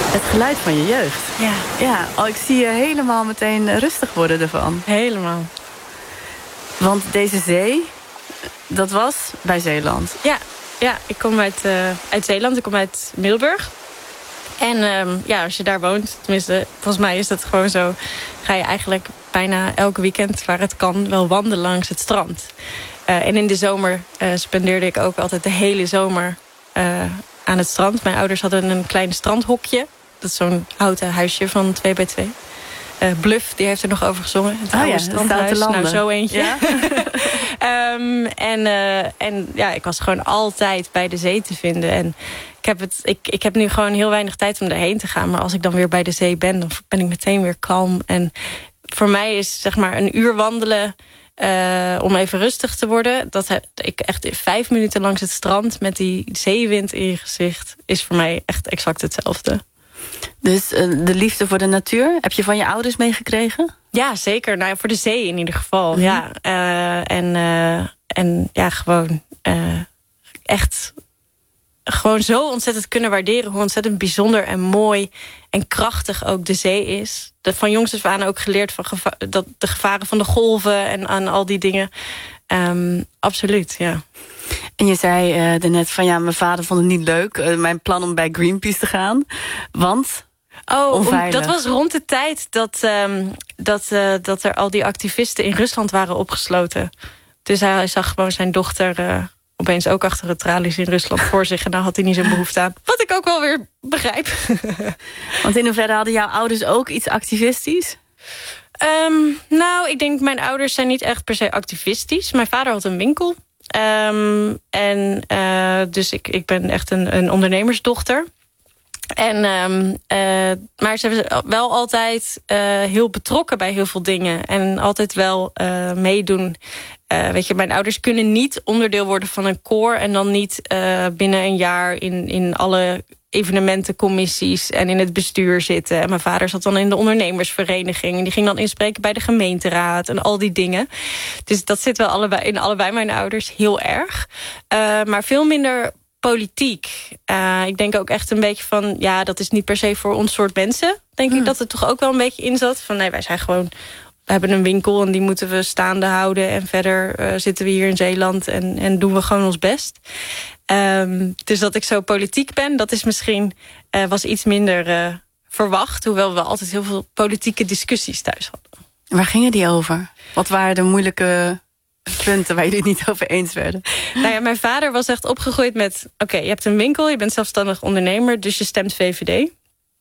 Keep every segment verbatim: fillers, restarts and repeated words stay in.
Het geluid van je jeugd. Ja. Ja, oh, ik zie je helemaal meteen rustig worden ervan. Helemaal. Want deze zee, dat was bij Zeeland. Ja, ja ik kom uit, uh, uit Zeeland. Ik kom uit Middelburg. En um, ja, als je daar woont, tenminste, volgens mij is dat gewoon zo, ga je eigenlijk bijna elke weekend waar het kan wel wandelen langs het strand. Uh, en in de zomer uh, spendeerde ik ook altijd de hele zomer uh, aan het strand. Mijn ouders hadden een klein strandhokje. Dat is zo'n houten huisje van twee bij twee. Uh, Bluff, die heeft er nog over gezongen. Het oh oude ja, strandhuis. Nou, zo eentje. Ja? um, en uh, en ja, ik was gewoon altijd bij de zee te vinden. En ik heb, het, ik, ik heb nu gewoon heel weinig tijd om erheen te gaan. Maar als ik dan weer bij de zee ben, dan ben ik meteen weer kalm. En voor mij is zeg maar een uur wandelen uh, om even rustig te worden. Dat heb ik echt vijf minuten langs het strand met die zeewind in je gezicht is voor mij echt exact hetzelfde. Dus uh, de liefde voor de natuur, heb je van je ouders meegekregen? Ja, zeker. Nou, voor de zee in ieder geval. Mm-hmm. Ja. Uh, en, uh, en ja, gewoon uh, echt gewoon zo ontzettend kunnen waarderen hoe ontzettend bijzonder en mooi en krachtig ook de zee is. Dat van jongs af aan ook geleerd van geva- dat de gevaren van de golven en aan al die dingen. Um, absoluut, ja. En je zei uh, daarnet van ja, mijn vader vond het niet leuk, uh, mijn plan om bij Greenpeace te gaan. Want Oh, onveilig. Dat was rond de tijd dat, um, dat, uh, dat er al die activisten in Rusland waren opgesloten. Dus hij zag gewoon zijn dochter uh, opeens ook achter de tralies in Rusland voor zich. En daar had hij niet zo'n behoefte aan. Wat ik ook wel weer begrijp. Want in hoeverre hadden jouw ouders ook iets activistisch? Um, nou, ik denk mijn ouders zijn niet echt per se activistisch. Mijn vader had een winkel. Um, en uh, dus ik, ik ben echt een, een ondernemersdochter. En, um, uh, maar ze zijn wel altijd uh, heel betrokken bij heel veel dingen. En altijd wel uh, meedoen. Uh, weet je, mijn ouders kunnen niet onderdeel worden van een koor en dan niet uh, binnen een jaar in, in alle evenementencommissies en in het bestuur zitten. En mijn vader zat dan in de ondernemersvereniging. En die ging dan inspreken bij de gemeenteraad en al die dingen. Dus dat zit wel allebei, in allebei mijn ouders heel erg. Uh, maar veel minder politiek. Uh, ik denk ook echt een beetje van, ja, dat is niet per se voor ons soort mensen. Denk hmm. ik dat het toch ook wel een beetje in zat. Van nee, wij zijn gewoon, we hebben een winkel en die moeten we staande houden. En verder uh, zitten we hier in Zeeland en, en doen we gewoon ons best. Um, dus dat ik zo politiek ben, dat is misschien uh, was iets minder uh, verwacht. Hoewel we altijd heel veel politieke discussies thuis hadden. Waar gingen die over? Wat waren de moeilijke punten waar jullie het niet over eens werden? Nou ja, mijn vader was echt opgegroeid met, oké, okay, je hebt een winkel, je bent zelfstandig ondernemer, dus je stemt V V D.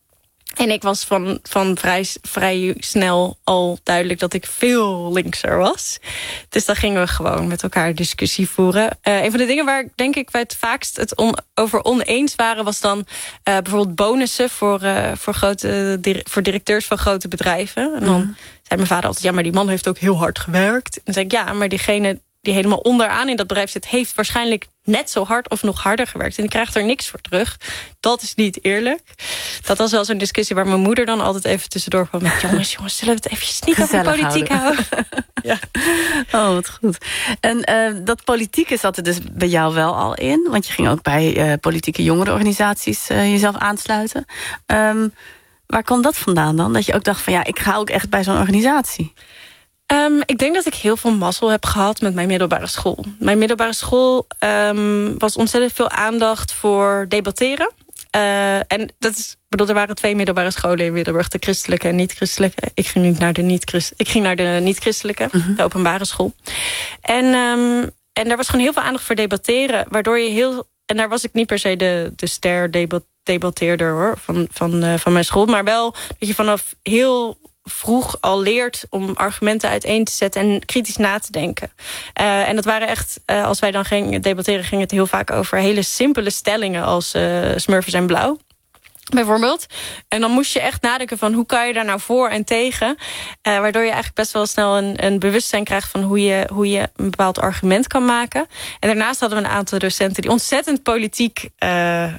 En ik was van, van vrij, vrij snel al duidelijk dat ik veel linkser was. Dus dan gingen we gewoon met elkaar discussie voeren. Uh, een van de dingen waar ik denk ik wij het vaakst het on, over oneens waren, was dan uh, bijvoorbeeld bonussen voor, uh, voor, grote, voor directeurs van grote bedrijven. En dan mm. zei mijn vader altijd, ja, maar die man heeft ook heel hard gewerkt. En dan zei ik, ja, maar diegene die helemaal onderaan in dat bedrijf zit, heeft waarschijnlijk net zo hard of nog harder gewerkt. En die krijgt er niks voor terug. Dat is niet eerlijk. Dat was wel zo'n discussie waar mijn moeder dan altijd even tussendoor kwam met, jongens, jongens, zullen we het eventjes niet over politiek houden? houden? Ja. Oh, wat goed. En uh, dat politieke zat er dus bij jou wel al in. Want je ging ook bij uh, politieke jongerenorganisaties uh, jezelf aansluiten. Um, waar kwam dat vandaan dan? Dat je ook dacht van ja, ik ga ook echt bij zo'n organisatie. Um, ik denk dat ik heel veel mazzel heb gehad met mijn middelbare school. Mijn middelbare school um, was ontzettend veel aandacht voor debatteren. Uh, en dat is, bedoel, er waren twee middelbare scholen in Middelburg, de christelijke en niet-christelijke. Ik ging niet naar de niet-christ, ik ging naar de niet-christelijke, mm-hmm. de openbare school. En, um, en daar was gewoon heel veel aandacht voor debatteren, waardoor je heel, en daar was ik niet per se de, de ster debat, debatteerder hoor, van, van, uh, van mijn school, maar wel dat je vanaf heel vroeg al leert om argumenten uiteen te zetten en kritisch na te denken. Uh, en dat waren echt, uh, als wij dan gingen debatteren, ging het heel vaak over hele simpele stellingen als uh, smurfen zijn blauw, bijvoorbeeld. En dan moest je echt nadenken van hoe kan je daar nou voor en tegen, uh, waardoor je eigenlijk best wel snel een, een bewustzijn krijgt van hoe je, hoe je een bepaald argument kan maken. En daarnaast hadden we een aantal docenten die ontzettend politiek uh,